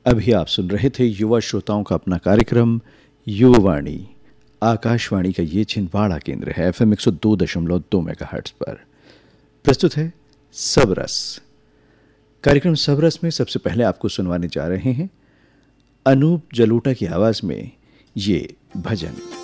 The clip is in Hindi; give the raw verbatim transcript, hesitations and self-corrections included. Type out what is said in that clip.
अभी आप सुन रहे थे युवा श्रोताओं का अपना कार्यक्रम युवावाणी। आकाशवाणी का ये छिंदवाड़ा केंद्र है, एफ एम एक सौ दो दशमलव दो मेगाहर्ट्ज पर। प्रस्तुत है सबरस। कार्यक्रम सबरस में सबसे पहले आपको सुनवाने जा रहे हैं अनूप जलोटा की आवाज में ये भजन।